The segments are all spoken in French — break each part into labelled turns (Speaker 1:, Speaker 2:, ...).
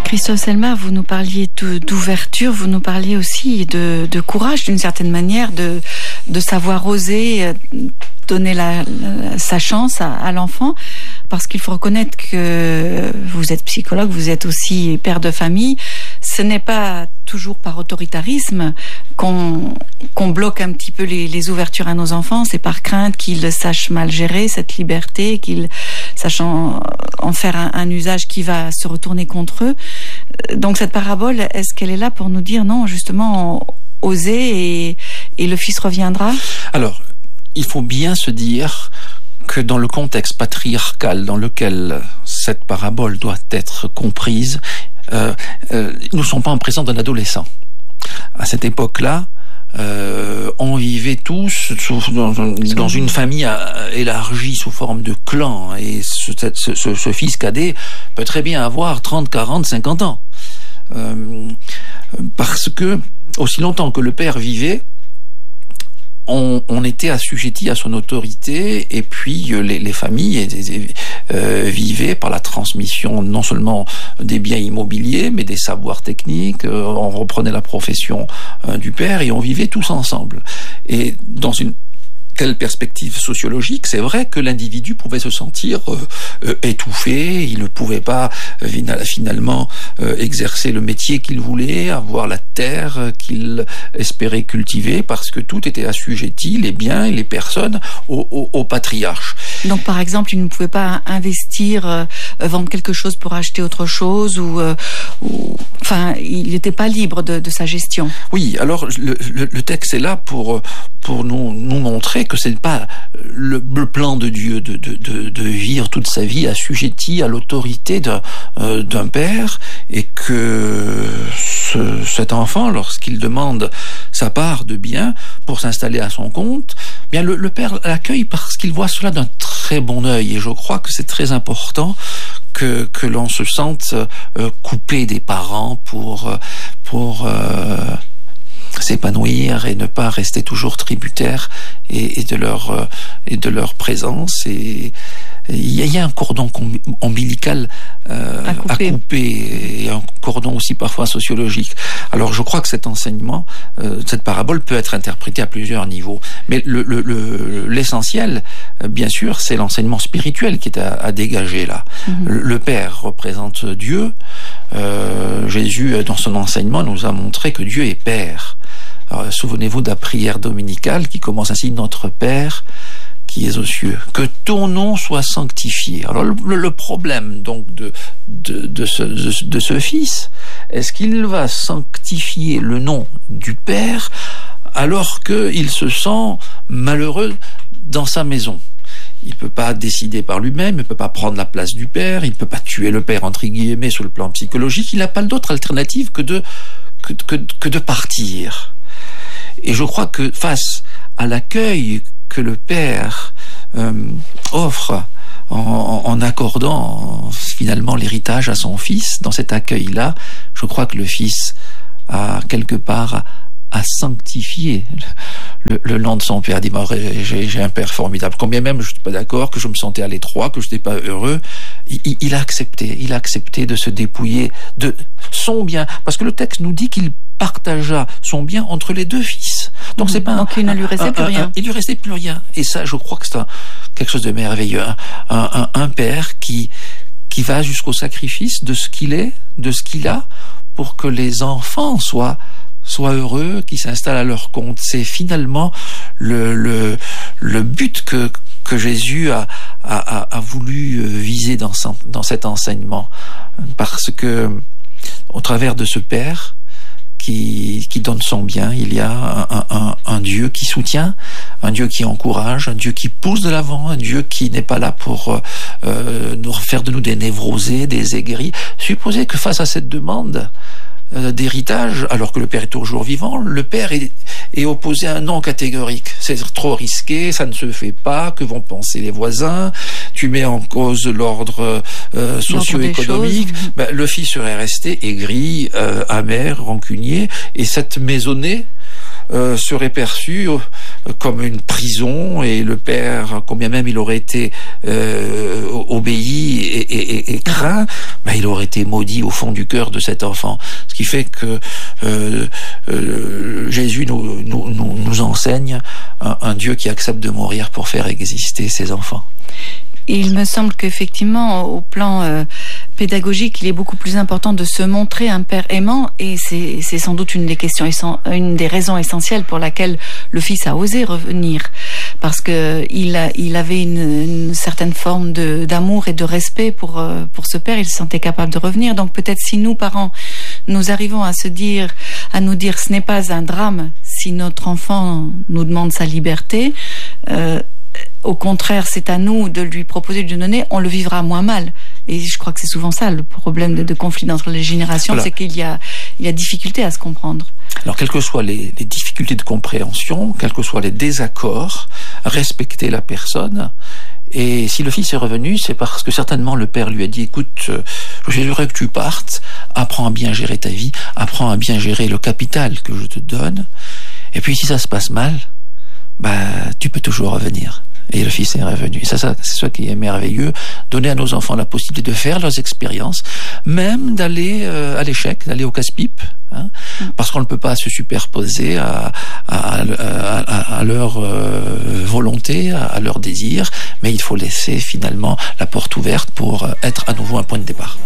Speaker 1: Christophe Selmar, vous nous parliez d'ouverture, vous nous parliez aussi de courage d'une certaine manière, de savoir oser donner sa chance à l'enfant, parce qu'il faut reconnaître que vous êtes psychologue, vous êtes aussi père de famille. Ce n'est pas toujours par autoritarisme qu'on bloque un petit peu les ouvertures à nos enfants, c'est par crainte qu'ils sachent mal gérer cette liberté, qu'ils sachent en faire un usage qui va se retourner contre eux. Donc cette parabole, est-ce qu'elle est là pour nous dire non, justement, osez et le Fils reviendra? Alors,
Speaker 2: il faut bien se dire que dans le contexte patriarcal dans lequel cette parabole doit être comprise, nous ne sommes pas en présence d'un adolescent. À cette époque-là, on vivait tous dans une famille élargie sous forme de clan, et ce fils cadet peut très bien avoir 30, 40, 50 ans. Parce que, aussi longtemps que le père vivait, on était assujetti à son autorité, et puis les familles vivaient par la transmission non seulement des biens immobiliers, mais des savoirs techniques. On reprenait la profession du père et on vivait tous ensemble. Et dans une telle perspective sociologique, c'est vrai que l'individu pouvait se sentir étouffé, il ne pouvait pas finalement exercer le métier qu'il voulait, avoir la terre qu'il espérait cultiver, parce que tout était assujetti, les biens et les personnes, au patriarche.
Speaker 1: Donc par exemple, il ne pouvait pas investir, vendre quelque chose pour acheter autre chose, enfin, il n'était pas libre de sa gestion.
Speaker 2: Oui, alors le texte est là pour nous montrer que c'est pas le plan de Dieu de vivre toute sa vie assujetti à l'autorité d'un père, et que cet enfant, lorsqu'il demande sa part de bien pour s'installer à son compte, bien le père l'accueille parce qu'il voit cela d'un très bon œil. Et je crois que c'est très important que l'on se sente coupé des parents pour s'épanouir et ne pas rester toujours tributaire et de leur présence. Et il y a un cordon ombilical à couper, et un cordon aussi parfois sociologique. Alors je crois que cet enseignement, cette parabole peut être interprétée à plusieurs niveaux. Mais l'essentiel, bien sûr, c'est l'enseignement spirituel qui est à dégager là. Mm-hmm. Le Père représente Dieu. Jésus, dans son enseignement, nous a montré que Dieu est Père. Alors, souvenez-vous de la prière dominicale qui commence ainsi: Notre Père qui es aux cieux, que ton nom soit sanctifié. Alors le problème donc de ce fils, est-ce qu'il va sanctifier le nom du Père alors qu'il se sent malheureux dans sa maison? Il peut pas décider par lui-même, il peut pas prendre la place du Père, il peut pas tuer le Père entre guillemets sur le plan psychologique. Il n'a pas d'autre alternative que de partir. Et je crois que face à l'accueil que le Père offre en accordant finalement l'héritage à son fils, dans cet accueil-là, je crois que le fils a quelque part à sanctifier le nom de son père. Dit, j'ai un père formidable. Combien même je n'étais pas d'accord, que je me sentais à l'étroit, que je n'étais pas heureux, il a accepté de se dépouiller de son bien, parce que le texte nous dit qu'il partagea son bien entre les deux fils. Donc c'est pas
Speaker 1: donc il ne lui restait plus rien.
Speaker 2: Il lui restait plus rien. Et ça, je crois que c'est quelque chose de merveilleux. Un père qui va jusqu'au sacrifice de ce qu'il est, de ce qu'il a, pour que les enfants soient heureux, qui s'installent à leur compte. C'est finalement le but que Jésus a voulu viser dans cet enseignement, parce que au travers de ce Père qui donne son bien, il y a un Dieu qui soutient, un Dieu qui encourage, un Dieu qui pousse de l'avant, un Dieu qui n'est pas là pour faire de nous des névrosés, des aigris. Supposez que face à cette demande d'héritage, alors que le père est toujours vivant, le père est opposé à un non catégorique. C'est trop risqué, ça ne se fait pas, que vont penser les voisins, tu mets en cause l'ordre socio-économique. Le fils serait resté aigri, amer, rancunier, et cette maisonnée serait perçu comme une prison, et le père, combien même il aurait été obéi et craint, il aurait été maudit au fond du cœur de cet enfant. Ce qui fait que Jésus nous enseigne un Dieu qui accepte de mourir pour faire exister ses enfants.
Speaker 1: Et il me semble qu'effectivement, au plan pédagogique, il est beaucoup plus important de se montrer un père aimant, et c'est sans doute une des raisons essentielles pour laquelle le fils a osé revenir, parce que il avait une certaine forme d'amour et de respect pour ce père. Il se sentait capable de revenir. Donc peut-être si nous, parents, nous arrivons à nous dire ce n'est pas un drame si notre enfant nous demande sa liberté, au contraire, c'est à nous de lui proposer de lui donner, on le vivra moins mal. Et je crois que c'est souvent ça le problème de conflit entre les générations, voilà. C'est qu'il y a difficulté à se comprendre.
Speaker 2: Alors, quelles que soient les difficultés de compréhension, quels que soient les désaccords, respecter la personne. Et si le fils est revenu, c'est parce que certainement le père lui a dit: écoute, j'aimerais que tu partes, apprends à bien gérer ta vie, apprends à bien gérer le capital que je te donne. Et puis si ça se passe mal, tu peux toujours revenir. Et le fils est revenu. Et ça, c'est ça qui est merveilleux. Donner à nos enfants la possibilité de faire leurs expériences, même d'aller à l'échec, d'aller au casse-pipe, parce qu'on ne peut pas se superposer à leur volonté, à leur désir, mais il faut laisser finalement la porte ouverte pour être à nouveau un point de départ.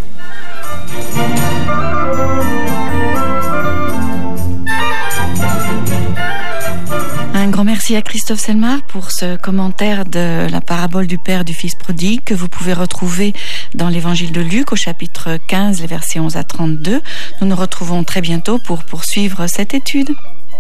Speaker 1: Un grand merci à Christophe Selmar pour ce commentaire de la parabole du Père du Fils prodigue que vous pouvez retrouver dans l'évangile de Luc au chapitre 15, les versets 11 à 32. Nous nous retrouvons très bientôt pour poursuivre cette étude.